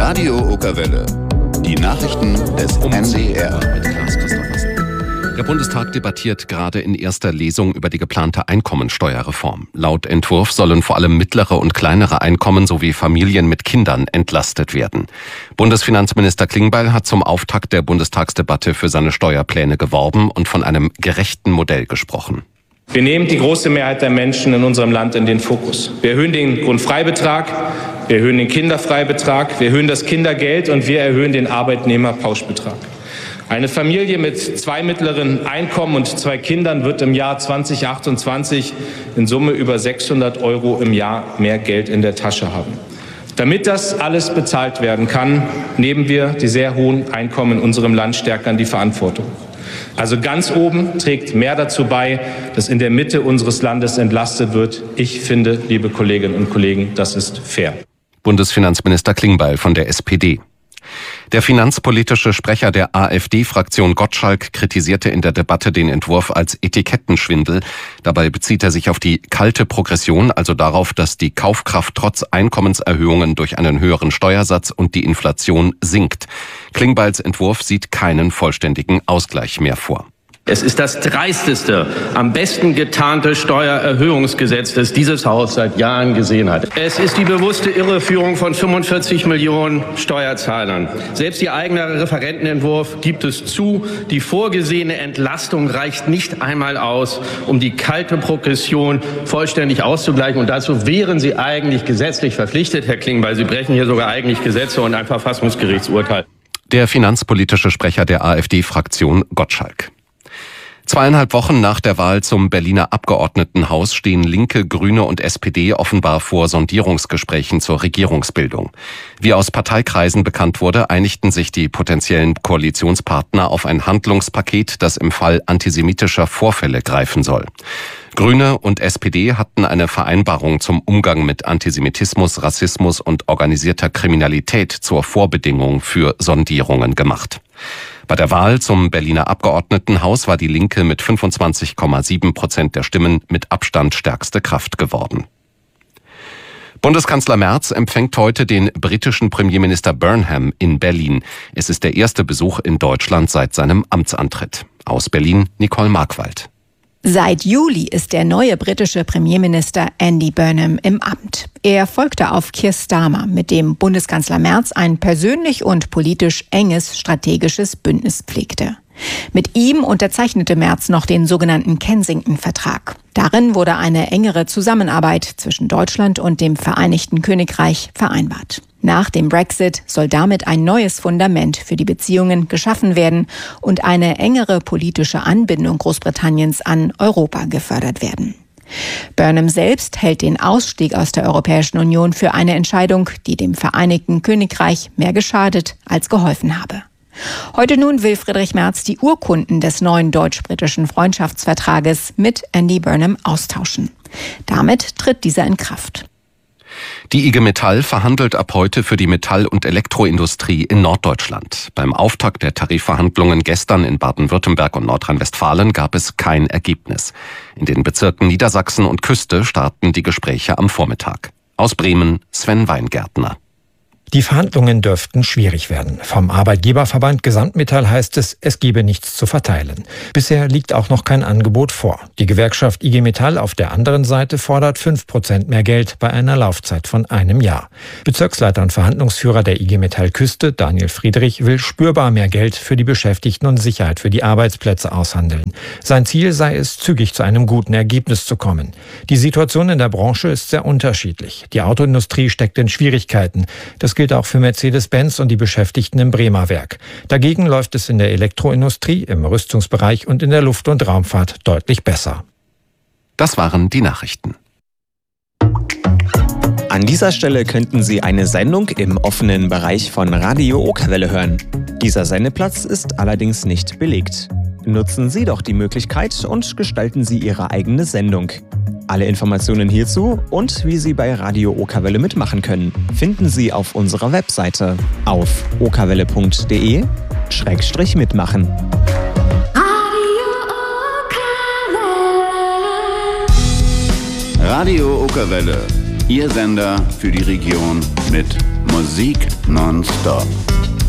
Radio Okerwelle. Die Nachrichten des NDR. Der Bundestag debattiert gerade in erster Lesung über die geplante Einkommensteuerreform. Laut Entwurf sollen vor allem mittlere und kleinere Einkommen sowie Familien mit Kindern entlastet werden. Bundesfinanzminister Klingbeil hat zum Auftakt der Bundestagsdebatte für seine Steuerpläne geworben und von einem gerechten Modell gesprochen. Wir nehmen die große Mehrheit der Menschen in unserem Land in den Fokus. Wir erhöhen den Grundfreibetrag, wir erhöhen den Kinderfreibetrag, wir erhöhen das Kindergeld und wir erhöhen den Arbeitnehmerpauschbetrag. Eine Familie mit 2 mittleren Einkommen und 2 Kindern wird im Jahr 2028 in Summe über 600 € im Jahr mehr Geld in der Tasche haben. Damit das alles bezahlt werden kann, nehmen wir die sehr hohen Einkommen in unserem Land stärker in die Verantwortung. Also ganz oben trägt mehr dazu bei, dass in der Mitte unseres Landes entlastet wird. Ich finde, liebe Kolleginnen und Kollegen, das ist fair. Bundesfinanzminister Klingbeil von der SPD. Der finanzpolitische Sprecher der AfD-Fraktion Gottschalk kritisierte in der Debatte den Entwurf als Etikettenschwindel. Dabei bezieht er sich auf die kalte Progression, also darauf, dass die Kaufkraft trotz Einkommenserhöhungen durch einen höheren Steuersatz und die Inflation sinkt. Klingbeils Entwurf sieht keinen vollständigen Ausgleich mehr vor. Es ist das dreisteste, am besten getarnte Steuererhöhungsgesetz, das dieses Haus seit Jahren gesehen hat. Es ist die bewusste Irreführung von 45 Millionen Steuerzahlern. Selbst Ihr eigener Referentenentwurf gibt es zu, die vorgesehene Entlastung reicht nicht einmal aus, um die kalte Progression vollständig auszugleichen. Und dazu wären Sie eigentlich gesetzlich verpflichtet, Herr Klingbeil. Sie brechen hier sogar eigentlich Gesetze und ein Verfassungsgerichtsurteil. Der finanzpolitische Sprecher der AfD-Fraktion Gottschalk. 2,5 Wochen nach der Wahl zum Berliner Abgeordnetenhaus stehen Linke, Grüne und SPD offenbar vor Sondierungsgesprächen zur Regierungsbildung. Wie aus Parteikreisen bekannt wurde, einigten sich die potenziellen Koalitionspartner auf ein Handlungspaket, das im Fall antisemitischer Vorfälle greifen soll. Grüne und SPD hatten eine Vereinbarung zum Umgang mit Antisemitismus, Rassismus und organisierter Kriminalität zur Vorbedingung für Sondierungen gemacht. Bei der Wahl zum Berliner Abgeordnetenhaus war die Linke mit 25,7% der Stimmen mit Abstand stärkste Kraft geworden. Bundeskanzler Merz empfängt heute den britischen Premierminister Burnham in Berlin. Es ist der erste Besuch in Deutschland seit seinem Amtsantritt. Aus Berlin Nicole Markwald. Seit Juli ist der neue britische Premierminister Andy Burnham im Amt. Er folgte auf Keir Starmer, mit dem Bundeskanzler Merz ein persönlich und politisch enges strategisches Bündnis pflegte. Mit ihm unterzeichnete Merz noch den sogenannten Kensington-Vertrag. Darin wurde eine engere Zusammenarbeit zwischen Deutschland und dem Vereinigten Königreich vereinbart. Nach dem Brexit soll damit ein neues Fundament für die Beziehungen geschaffen werden und eine engere politische Anbindung Großbritanniens an Europa gefördert werden. Burnham selbst hält den Ausstieg aus der Europäischen Union für eine Entscheidung, die dem Vereinigten Königreich mehr geschadet als geholfen habe. Heute nun will Friedrich Merz die Urkunden des neuen deutsch-britischen Freundschaftsvertrages mit Andy Burnham austauschen. Damit tritt dieser in Kraft. Die IG Metall verhandelt ab heute für die Metall- und Elektroindustrie in Norddeutschland. Beim Auftakt der Tarifverhandlungen gestern in Baden-Württemberg und Nordrhein-Westfalen gab es kein Ergebnis. In den Bezirken Niedersachsen und Küste starten die Gespräche am Vormittag. Aus Bremen Sven Weingärtner. Die Verhandlungen dürften schwierig werden. Vom Arbeitgeberverband Gesamtmetall heißt es, es gebe nichts zu verteilen. Bisher liegt auch noch kein Angebot vor. Die Gewerkschaft IG Metall auf der anderen Seite fordert 5% mehr Geld bei einer Laufzeit von einem Jahr. Bezirksleiter und Verhandlungsführer der IG Metall Küste, Daniel Friedrich, will spürbar mehr Geld für die Beschäftigten und Sicherheit für die Arbeitsplätze aushandeln. Sein Ziel sei es, zügig zu einem guten Ergebnis zu kommen. Die Situation in der Branche ist sehr unterschiedlich. Die Autoindustrie steckt in Schwierigkeiten. Das gilt auch für Mercedes-Benz und die Beschäftigten im Bremer Werk. Dagegen läuft es in der Elektroindustrie, im Rüstungsbereich und in der Luft- und Raumfahrt deutlich besser. Das waren die Nachrichten. An dieser Stelle könnten Sie eine Sendung im offenen Bereich von Radio Okerwelle hören. Dieser Sendeplatz ist allerdings nicht belegt. Nutzen Sie doch die Möglichkeit und gestalten Sie Ihre eigene Sendung. Alle Informationen hierzu und wie Sie bei Radio Okerwelle mitmachen können, finden Sie auf unserer Webseite auf okerwelle.de/mitmachen. Radio Okerwelle. Ihr Sender für die Region mit Musik nonstop.